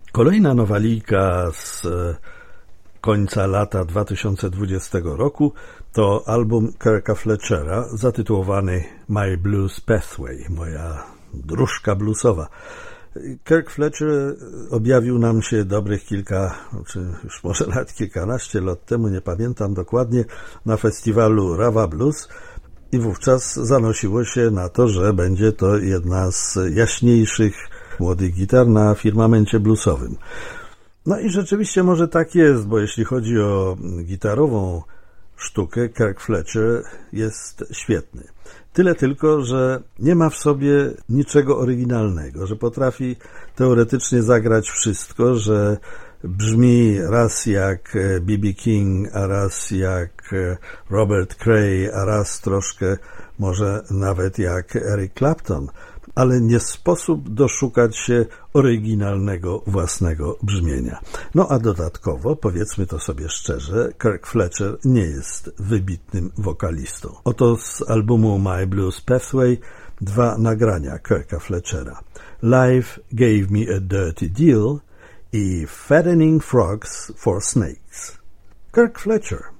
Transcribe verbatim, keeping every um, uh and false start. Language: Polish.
Kolejna nowalika z końca lata dwa tysiące dwudziestego roku to album Kirka Fletchera zatytułowany My Blues Pathway, moja dróżka bluesowa. Kirk Fletcher objawił nam się dobrych kilka, czy już może nawet kilkanaście lat temu, nie pamiętam dokładnie, na festiwalu Rava Blues i wówczas zanosiło się na to, że będzie to jedna z jaśniejszych młodych gitar na firmamencie bluesowym. No i rzeczywiście może tak jest, bo jeśli chodzi o gitarową sztukę, Kirk Fletcher jest świetny. Tyle tylko, że nie ma w sobie niczego oryginalnego, że potrafi teoretycznie zagrać wszystko, że brzmi raz jak B B King, a raz jak Robert Cray, a raz troszkę może nawet jak Eric Clapton, ale nie sposób doszukać się oryginalnego własnego brzmienia. No a dodatkowo, powiedzmy to sobie szczerze, Kirk Fletcher nie jest wybitnym wokalistą. Oto z albumu My Blues Pathway dwa nagrania Kirka Fletchera. Life Gave Me a Dirty Deal i Fattening Frogs for Snakes. Kirk Fletcher.